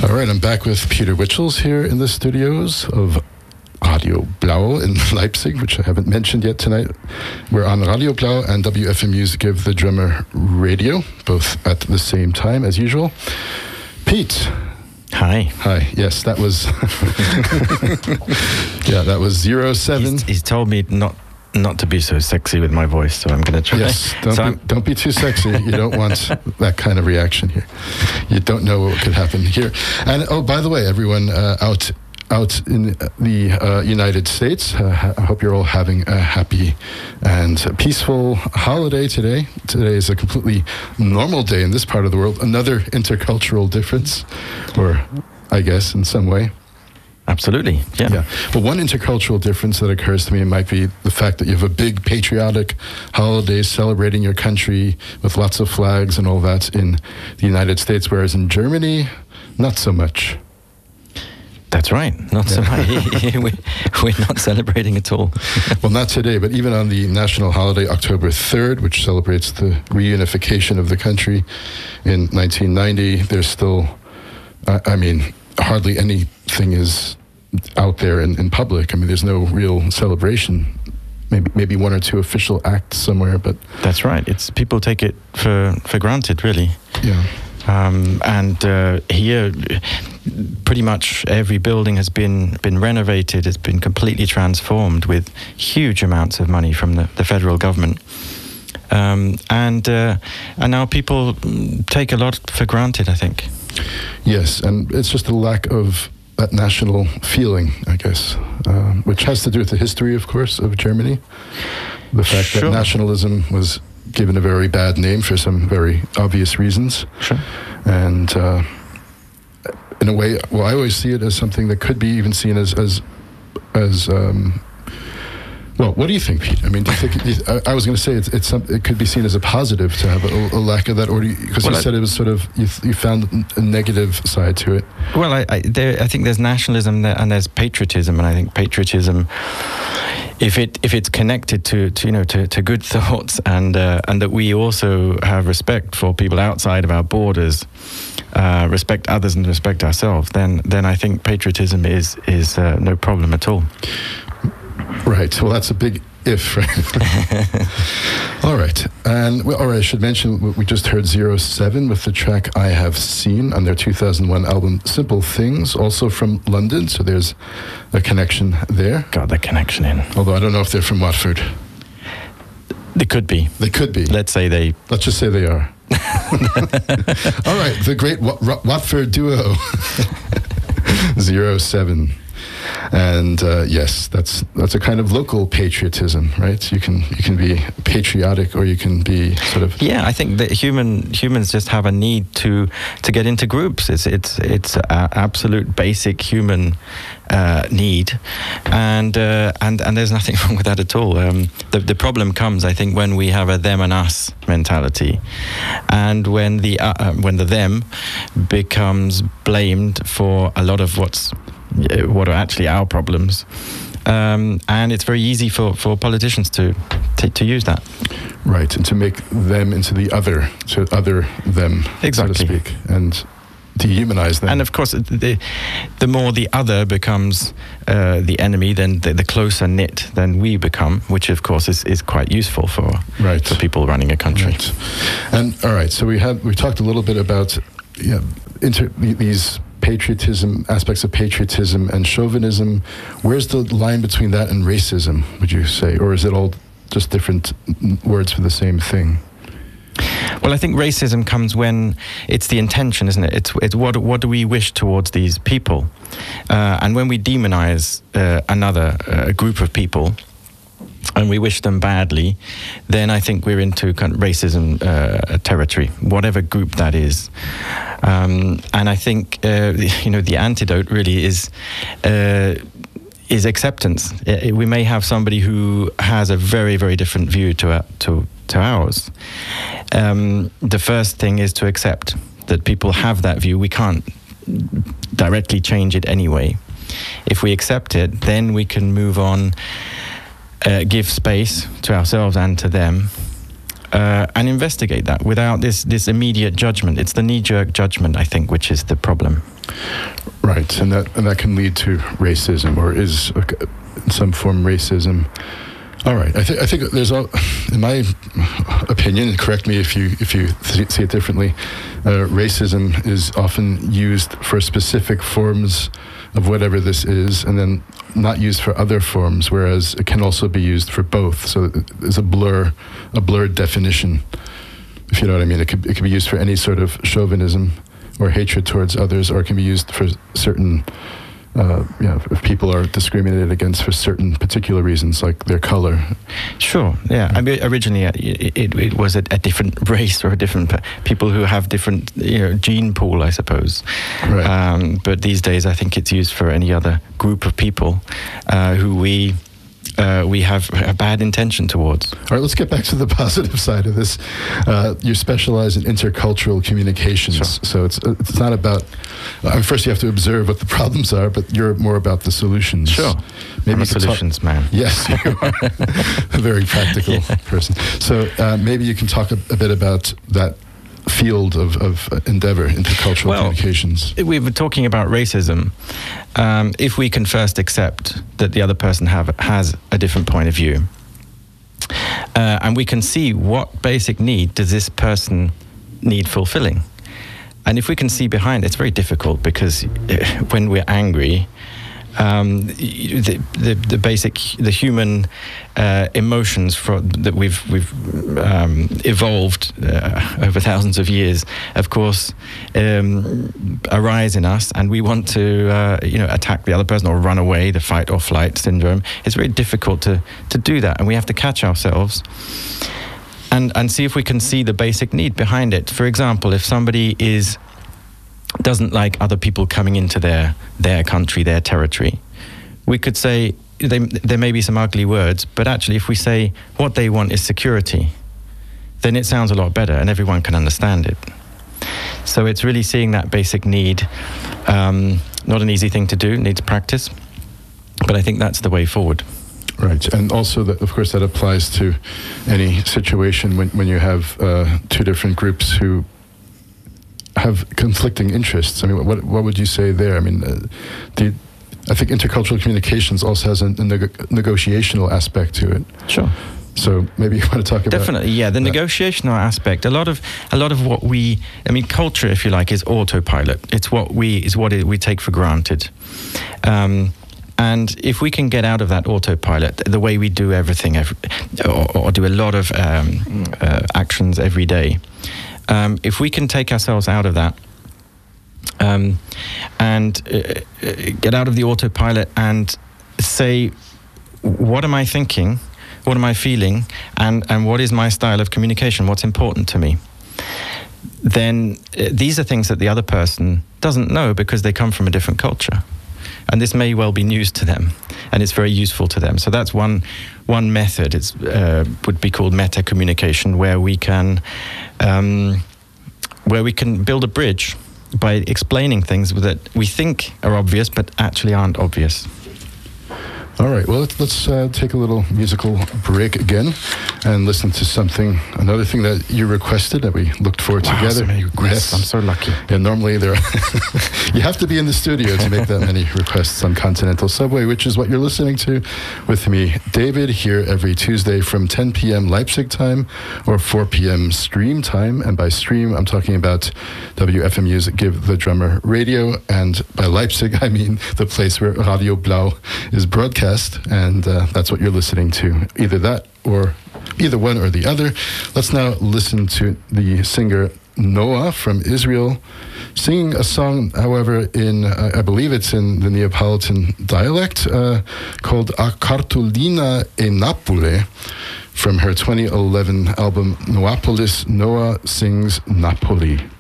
All right, I'm back with Peter Witchels here in the studios of Radio Blau in Leipzig, which I haven't mentioned yet tonight. We're on Radio Blau and WFMU's Give the Drummer Radio, both at the same time as usual. Pete. Hi. Hi. Yes, that was... yeah, that was 07. He's told me not to be so sexy with my voice, so I'm going to try. Yes, don't be too sexy. You don't want that kind of reaction here. You don't know what could happen here. And, oh, by the way, everyone out in the United States, I hope you're all having a happy and peaceful holiday today. Today is a completely normal day in this part of the world. Another intercultural difference, or I guess in some way. Absolutely, yeah. Well, one intercultural difference that occurs to me might be the fact that you have a big patriotic holiday celebrating your country with lots of flags and all that in the United States, whereas in Germany, not so much. That's right, not so much. We're not celebrating at all. Well, not today, but even on the national holiday, October 3rd, which celebrates the reunification of the country in 1990, there's still, hardly anything is out there in public. I mean, there's no real celebration. Maybe one or two official acts somewhere, but... That's right. It's people take it for granted, really. Yeah. And here, pretty much every building has been renovated. It's been completely transformed with huge amounts of money from the federal government. And now people take a lot for granted, I think. Yes, and it's just a lack of that national feeling, I guess, which has to do with the history, of course, of Germany. The fact that nationalism was given a very bad name for some very obvious reasons. Sure. And in a way, well, I always see it as something that could be even seen as well, what do you think, Pete? I mean, do you think I was going to say it could be seen as a positive to have a lack of that, or because you said it was sort of you found a negative side to it. Well, I think there's nationalism there, and there's patriotism, and I think patriotism, if it's connected to good thoughts, and that we also have respect for people outside of our borders, respect others and respect ourselves, then I think patriotism is no problem at all. Right. Well, that's a big if, right? All right. And I should mention we just heard 07 with the track I Have Seen on their 2001 album Simple Things, also from London. So there's a connection there. Got the connection in. Although I don't know if they're from Watford. They could be. They could be. Let's just say they are. All right. The great Watford duo. 07. And yes, that's a kind of local patriotism, right? You can be patriotic, or you can be sort of... Yeah, I think that humans just have a need to get into groups. It's an absolute basic human need, and there's nothing wrong with that at all. The problem comes, I think, when we have a them and us mentality, and when the them becomes blamed for a lot of what are actually our problems, and it's very easy for politicians to use that. Right, and to make them into the other, so other them, exactly, so to speak, and dehumanize them. And of course, the more the other becomes the enemy, then the closer knit then we become, which of course is quite useful for people running a country. Right. And all right, so we talked a little bit about these patriotism, aspects of patriotism and chauvinism. Where's the line between that and racism, would you say? Or is it all just different words for the same thing? Well, I think racism comes when it's the intention, isn't it? It's what do we wish towards these people? And when we demonize another group of people, and we wish them badly, then I think we're into kind of racism territory, whatever group that is. And I think the antidote really is acceptance. We may have somebody who has a very, very different view to ours. The first thing is to accept that people have that view. We can't directly change it anyway. If we accept it, then we can move on. Give space to ourselves and to them, and investigate that without this immediate judgment. It's the knee-jerk judgment, I think, which is the problem. Right, and that can lead to racism, or is in some form racism. All right, I think there's in my opinion, correct me if you see it differently. Racism is often used for specific forms of whatever this is, and then not used for other forms, whereas it can also be used for both. So there's a blurred definition, if you know what I mean. It could be used for any sort of chauvinism or hatred towards others, or it can be used for certain, if people are discriminated against for certain particular reasons, like their color. Sure, yeah. I mean, originally it was a different race or a different people who have different gene pool, I suppose. Right. But these days, I think it's used for any other group of people who we have a bad intention towards. All right, let's get back to the positive side of this. You specialize in intercultural communications, sure. So it's not about. First, you have to observe what the problems are, but you're more about the solutions. Sure, maybe I'm a solutions man. Yes, you are a very practical person. So maybe you can talk a bit about that field of endeavor, intercultural communications. We were talking about racism. If we can first accept that the other person has a different point of view, and we can see what basic need does this person need fulfilling, and if we can see behind, it's very difficult because when we're angry, the human emotions that we've evolved over thousands of years, of course, arise in us, and we want to attack the other person or run away. The fight or flight syndrome. It's very difficult to do that, and we have to catch ourselves and see if we can see the basic need behind it. For example, if somebody doesn't like other people coming into their country, their territory, we could say there may be some ugly words, but actually if we say what they want is security, then it sounds a lot better and everyone can understand it. So it's really seeing that basic need. Not an easy thing to do, needs practice, but I think that's the way forward. Right, and also, of course, that applies to any situation when you have two different groups who have conflicting interests. I mean, what would you say there? I mean, I think intercultural communications also has a negotiational aspect to it. Sure. So maybe you want to talk about definitely, yeah, the negotiational aspect. A lot of what culture, if you like, is autopilot. It's what we take for granted. And if we can get out of that autopilot, the way we do everything, or do a lot of actions every day, if we can take ourselves out of that and get out of the autopilot and say, what am I thinking? What am I feeling? And what is my style of communication? What's important to me? Then these are things that the other person doesn't know because they come from a different culture. And this may well be news to them, and it's very useful to them. So that's one method. It would be called meta communication, where we can build a bridge by explaining things that we think are obvious, but actually aren't obvious. All right, well, let's take a little musical break again and listen to another thing that you requested that we looked for together. So many requests. Yes. I'm so lucky. Yeah, normally you have to be in the studio to make that many requests on Continental Subway, which is what you're listening to with me, David, here every Tuesday from 10 p.m. Leipzig time or 4 p.m. stream time. And by stream, I'm talking about WFMU's Give the Drummer Radio. And by Leipzig, I mean the place where Radio Blau is broadcast. And that's what you're listening to, either that or either one or the other. Let's now listen to the singer Noah from Israel singing a song, however, I believe it's in the Neapolitan dialect, called A Cartolina e Napoli. From her 2011 album Noapolis, Noah sings Napoli.